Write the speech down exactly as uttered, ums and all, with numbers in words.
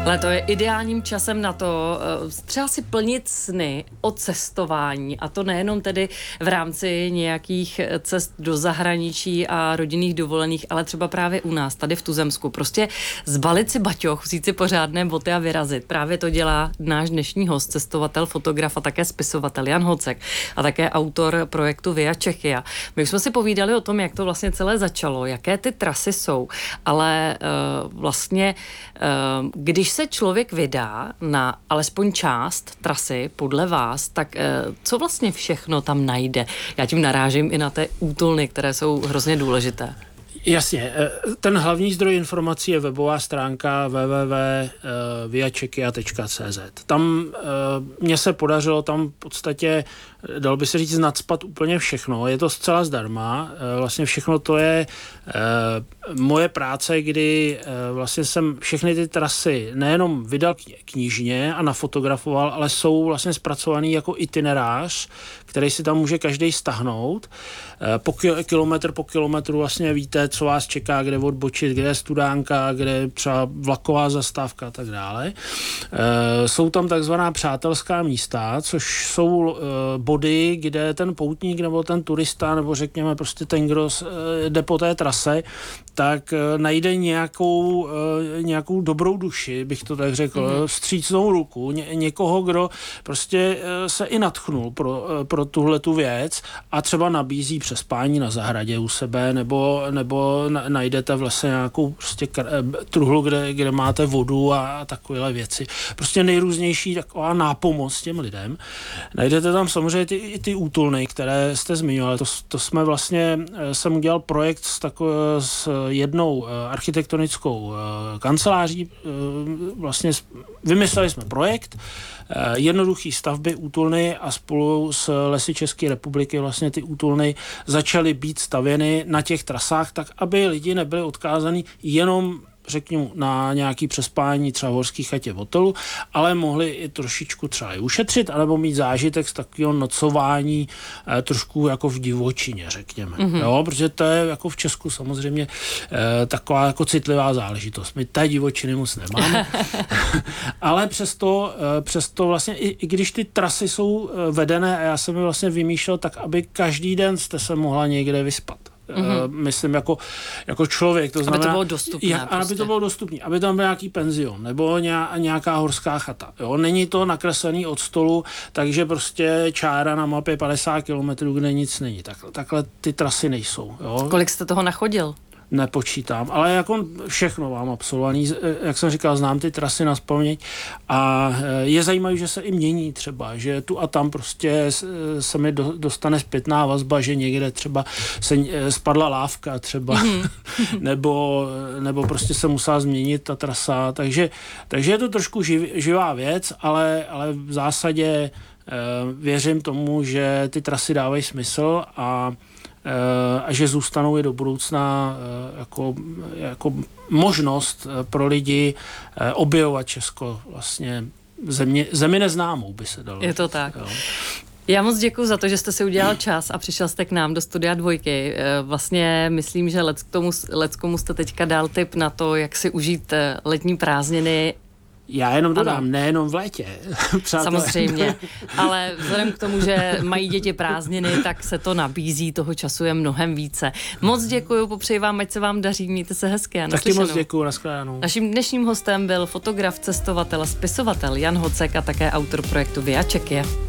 Ale to je ideálním časem na to třeba si plnit sny o cestování, a to nejenom tedy v rámci nějakých cest do zahraničí a rodinných dovolených, ale třeba právě u nás, tady v Tuzemsku. Prostě zbalit si baťoch, vzít si pořádné boty a vyrazit. Právě to dělá náš dnešní host, cestovatel, fotograf a také spisovatel Jan Hocek a také autor projektu Via Czechia. My už jsme si povídali o tom, jak to vlastně celé začalo, jaké ty trasy jsou, ale uh, vlastně, uh, když se člověk vydá na alespoň část trasy podle vás, tak uh, co vlastně všechno tam najde? Já tím narážím i na ty útulny, které jsou hrozně důležité. Jasně, ten hlavní zdroj informací je webová stránka w w w tečka via czechia tečka c z. Tam mně se podařilo tam v podstatě, dalo by se říct, nacpat úplně všechno. Je to zcela zdarma. Vlastně všechno to je moje práce, kdy vlastně jsem všechny ty trasy nejenom vydal knižně a nafotografoval, ale jsou vlastně zpracovaný jako itinerář, který si tam může každý stáhnout. Po kilometr po kilometru vlastně víte, co vás čeká, kde odbočit, kde je studánka, kde je třeba vlaková zastávka a tak dále. E, jsou tam takzvaná přátelská místa, což jsou e, body, kde ten poutník nebo ten turista, nebo řekněme prostě ten, kdo e, jde po té trase, tak e, najde nějakou, e, nějakou dobrou duši, bych to tak řekl, mm-hmm. vstřícnou ruku, ně, někoho, kdo prostě e, se i nadchnul pro, e, pro tuhletu věc a třeba nabízí přespání na zahradě u sebe, nebo, nebo najdete vlastně nějakou prostě kr- truhlu, kde, kde máte vodu a, a takovéhle věci. Prostě nejrůznější taková nápomoc těm lidem. Najdete tam samozřejmě ty, i ty útulny, které jste zmiňovali. To, to jsme vlastně, jsem udělal projekt s, tako, s jednou architektonickou kanceláří. Vlastně vymysleli jsme projekt jednoduchý stavby útulny a spolu s Lesy České republiky vlastně ty útulny začaly být stavěny na těch trasách tak, aby lidi nebyli odkázaní jenom řekněme na nějaký přespání třeba v horský chatě v hotelu, ale mohli i trošičku třeba i ušetřit, anebo mít zážitek z takového nocování eh, trošku jako v divočině, řekněme. Mm-hmm. Jo, protože to je jako v Česku samozřejmě eh, taková jako citlivá záležitost. My té divočiny moc nemáme. Ale přesto, eh, přesto vlastně, i, i když ty trasy jsou eh, vedené a já jsem je vlastně vymýšlel tak, aby každý den jste se mohla někde vyspat. Mm-hmm. Myslím jako, jako člověk, to znamená, aby to bylo dostupné, jak, prostě. aby to bylo dostupné, aby tam byl nějaký penzion nebo nějaká horská chata. Jo? Není to nakreslený od stolu, takže prostě čára na mapě padesát kilometrů, kde nic není. Tak, takhle ty trasy nejsou. Jo? Kolik jste toho nachodil? Nepočítám, ale jako všechno mám absolvovaný, jak jsem říkal, znám ty trasy nazpaměť a je zajímavé, že se i mění třeba, že tu a tam prostě se mi dostane zpětná vazba, že někde třeba se spadla lávka třeba, mm-hmm. nebo, nebo prostě se musela změnit ta trasa, takže, takže je to trošku živ, živá věc, ale, ale v zásadě věřím tomu, že ty trasy dávají smysl a a že zůstanou i do budoucna jako, jako možnost pro lidi objevovat Česko vlastně země, zemi neznámou, by se dalo. Je to říct, tak. Jo. Já moc děkuji za to, že jste si udělal čas a přišel jste k nám do Studia Dvojky. Vlastně myslím, že leckomu jste teďka dal tip na to, jak si užít letní prázdniny. Já jenom dodám, ano. Nejenom v létě. Samozřejmě, ale vzhledem k tomu, že mají děti prázdniny, tak se to nabízí, toho času je mnohem více. Moc děkuju, popřeji vám, ať se vám daří, mějte se hezky a naslyšenou. Taky moc děkuju, nashledanou. Naším dnešním hostem byl fotograf, cestovatel a spisovatel Jan Hocek a také autor projektu Via Czechia.